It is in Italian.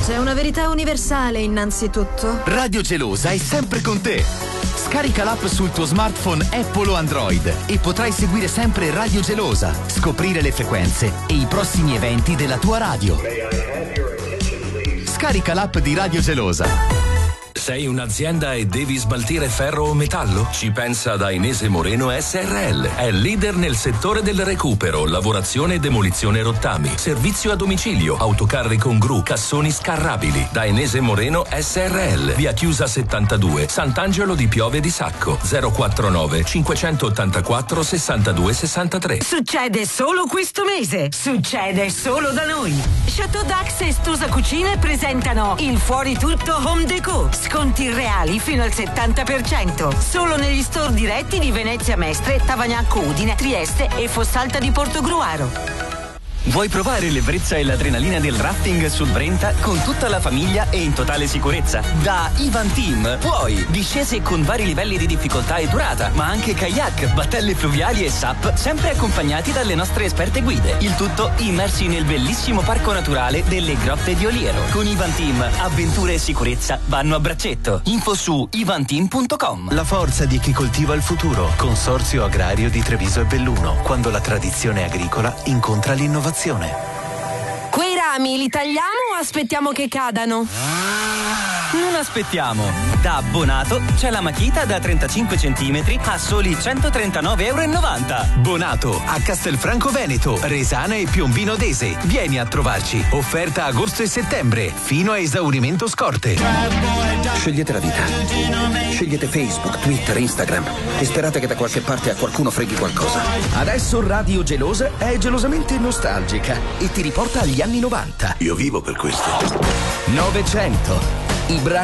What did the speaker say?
C'è una verità universale innanzitutto. Radio Gelosa è sempre con te. Scarica l'app sul tuo smartphone Apple o Android e potrai seguire sempre Radio Gelosa, scoprire le frequenze e i prossimi eventi della tua radio. Scarica l'app di Radio Gelosa. Sei un'azienda e devi smaltire ferro o metallo? Ci pensa Dainese Moreno SRL. È leader nel settore del recupero, lavorazione e demolizione rottami, servizio a domicilio, autocarri con gru, cassoni scarrabili. Dainese Moreno SRL. Via Chiusa 72, Sant'Angelo di Piove di Sacco. 049 584 62 63. Succede solo questo mese. Succede solo da noi. Chateau Dax e Stosa Cucine presentano il Fuori Tutto Home Déco. Sconti reali fino al 70%. Solo negli store diretti di Venezia Mestre, Tavagnacco Udine, Trieste e Fossalta di Portogruaro. Vuoi provare l'ebbrezza e l'adrenalina del rafting sul Brenta con tutta la famiglia e in totale sicurezza? Da Ivan Team puoi discese con vari livelli di difficoltà e durata, ma anche kayak, battelle fluviali e SUP, sempre accompagnati dalle nostre esperte guide. Il tutto immersi nel bellissimo parco naturale delle Grotte di Oliero. Con Ivan Team, avventure e sicurezza vanno a braccetto. Info su ivanteam.com. La forza di chi coltiva il futuro. Consorzio Agrario di Treviso e Belluno. Quando la tradizione agricola incontra l'innovazione. Quei rami li tagliamo o aspettiamo che cadano? Non aspettiamo. Da Bonato c'è la matita da 35 cm a soli 139,90 €. Bonato a Castelfranco Veneto, Resana e Piombino Dese. Vieni a trovarci. Offerta agosto e settembre, fino a esaurimento scorte. Scegliete la vita. Scegliete Facebook, Twitter, Instagram e sperate che da qualche parte a qualcuno freghi qualcosa. Adesso Radio Gelosa è gelosamente nostalgica e ti riporta agli anni 90. Io vivo per questo. 900. I brani